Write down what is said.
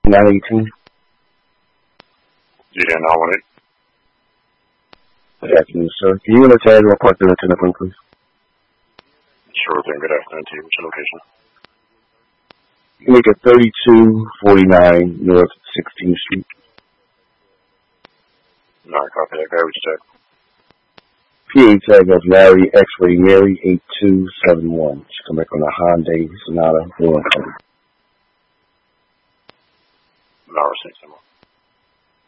918. Yeah, 918. Good afternoon, sir. Can you let your address park the telephone, please? Sure thing. Good afternoon to you. What's your location? You make it 3249 North 16th Street. All right, copy that. Guy, what you said? PA tag of Larry X-Ray Mary 8271. She's come back on a Hyundai Sonata. No, 6